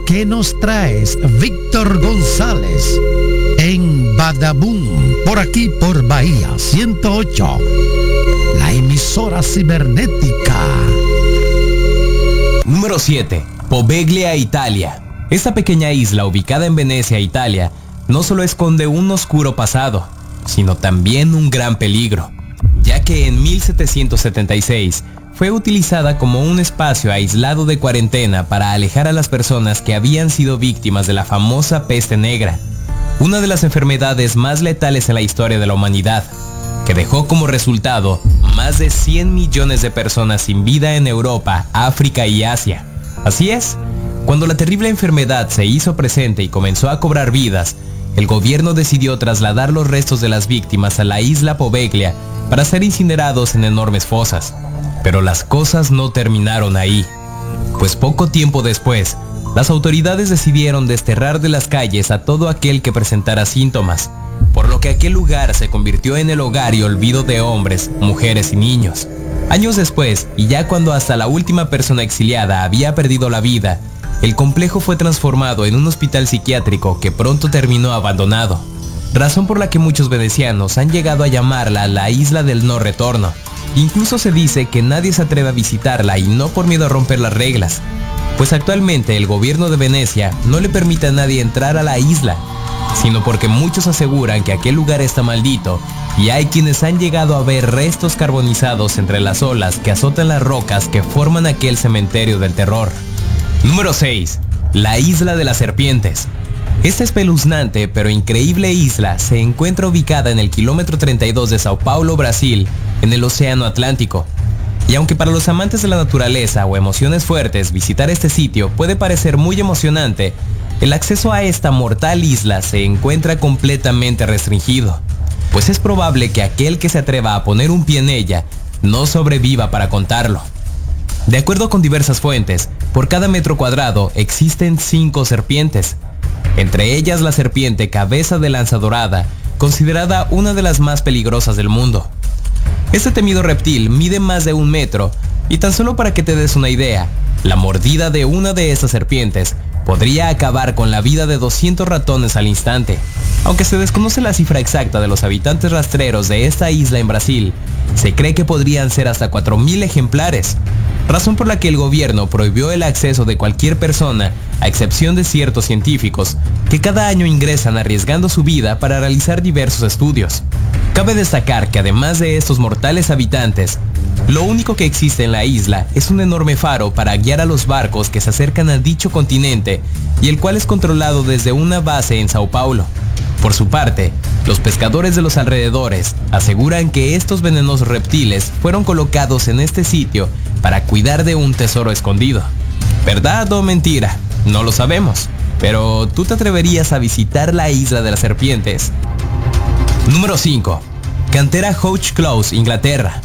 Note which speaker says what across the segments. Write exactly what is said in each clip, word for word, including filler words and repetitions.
Speaker 1: ¿qué nos traes, Víctor González? En Badaboom, por aquí por Bahía ciento ocho, la emisora cibernética.
Speaker 2: Número siete. Poveglia, Italia. Esta pequeña isla ubicada en Venecia, Italia, no solo esconde un oscuro pasado, sino también un gran peligro, ya que en mil setecientos setenta y seis fue utilizada como un espacio aislado de cuarentena para alejar a las personas que habían sido víctimas de la famosa peste negra, una de las enfermedades más letales en la historia de la humanidad, que dejó como resultado más de cien millones de personas sin vida en Europa, África y Asia. Así es, cuando la terrible enfermedad se hizo presente y comenzó a cobrar vidas, el gobierno decidió trasladar los restos de las víctimas a la isla Poveglia para ser incinerados en enormes fosas. Pero las cosas no terminaron ahí, pues poco tiempo después, las autoridades decidieron desterrar de las calles a todo aquel que presentara síntomas, por lo que aquel lugar se convirtió en el hogar y olvido de hombres, mujeres y niños. Años después, y ya cuando hasta la última persona exiliada había perdido la vida, el complejo fue transformado en un hospital psiquiátrico que pronto terminó abandonado, razón por la que muchos venecianos han llegado a llamarla la isla del no retorno. Incluso se dice que nadie se atreve a visitarla y no por miedo a romper las reglas, pues actualmente el gobierno de Venecia no le permite a nadie entrar a la isla, sino porque muchos aseguran que aquel lugar está maldito y hay quienes han llegado a ver restos carbonizados entre las olas que azotan las rocas que forman aquel cementerio del terror. Número seis. La isla de las serpientes. Esta espeluznante pero increíble isla se encuentra ubicada en el kilómetro treinta y dos de Sao Paulo, Brasil, en el Océano Atlántico. Y aunque para los amantes de la naturaleza o emociones fuertes visitar este sitio puede parecer muy emocionante, el acceso a esta mortal isla se encuentra completamente restringido, pues es probable que aquel que se atreva a poner un pie en ella no sobreviva para contarlo. De acuerdo con diversas fuentes, por cada metro cuadrado existen cinco serpientes, entre ellas la serpiente cabeza de lanza dorada, considerada una de las más peligrosas del mundo. Este temido reptil mide más de un metro, y tan solo para que te des una idea, la mordida de una de estas serpientes podría acabar con la vida de doscientos ratones al instante. Aunque se desconoce la cifra exacta de los habitantes rastreros de esta isla en Brasil, se cree que podrían ser hasta cuatro mil ejemplares, razón por la que el gobierno prohibió el acceso de cualquier persona, a excepción de ciertos científicos, que cada año ingresan arriesgando su vida para realizar diversos estudios. Cabe destacar que además de estos mortales habitantes, lo único que existe en la isla es un enorme faro para guiar a los barcos que se acercan a dicho continente y el cual es controlado desde una base en Sao Paulo. Por su parte, los pescadores de los alrededores aseguran que estos venenosos reptiles fueron colocados en este sitio para cuidar de un tesoro escondido. ¿Verdad o mentira? No lo sabemos, pero ¿tú te atreverías a visitar la isla de las serpientes? Número cinco. Cantera Hodge Close, Inglaterra.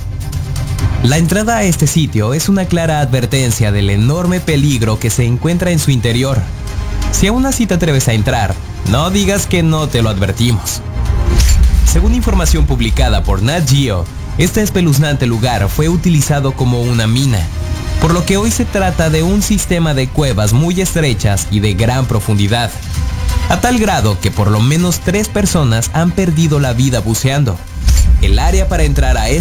Speaker 2: La entrada a este sitio es una clara advertencia del enorme peligro que se encuentra en su interior. Si aún así te atreves a entrar, no digas que no te lo advertimos. Según información publicada por Nat Geo, este espeluznante lugar fue utilizado como una mina, por lo que hoy se trata de un sistema de cuevas muy estrechas y de gran profundidad, a tal grado que por lo menos tres personas han perdido la vida buceando. El área para entrar a este